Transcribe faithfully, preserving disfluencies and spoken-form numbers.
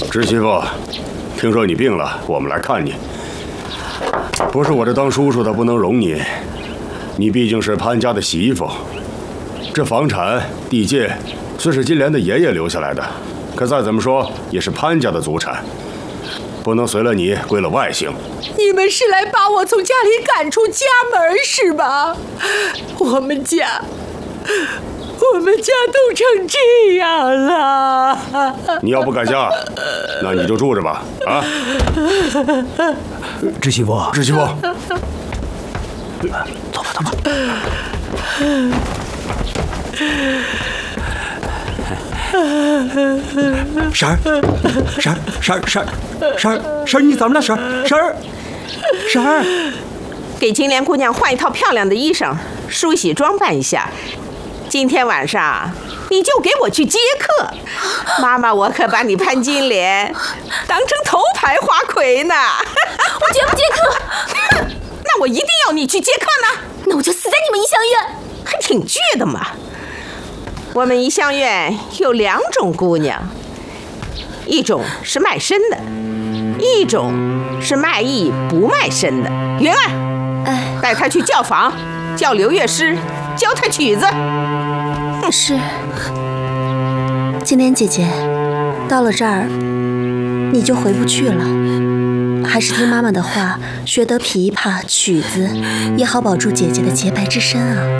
侄媳妇，听说你病了，我们来看你。不是我这当叔叔的不能容你，你毕竟是潘家的媳妇。这房产地界虽是金莲的爷爷留下来的，可再怎么说也是潘家的祖产，不能随了你归了外姓。 你们是来把我从家里赶出家门是吧？我们家。 我们家都成这样了， 你要不改嫁，那你就住着吧。啊， 侄媳妇， 侄媳妇， 走吧，走吧。婶儿，婶儿，婶儿，婶儿，婶儿，婶儿，你怎么了？婶儿，婶儿，婶儿， 给金莲姑娘换一套漂亮的衣裳，梳洗装扮一下。 今天晚上你就给我去接客，妈妈我可把你潘金莲当成头牌花魁呢。 我绝不接客。 那我一定要你去接客呢。 那我就死在你们怡香院。 还挺倔的嘛。我们怡香院有两种姑娘，一种是卖身的，一种是卖艺不卖身的。云儿， 哎， 带她去教坊，叫刘乐师教她曲子。 是，金莲姐姐，到了这儿，你就回不去了。还是听妈妈的话，学得琵琶曲子，也好保住姐姐的洁白之身啊。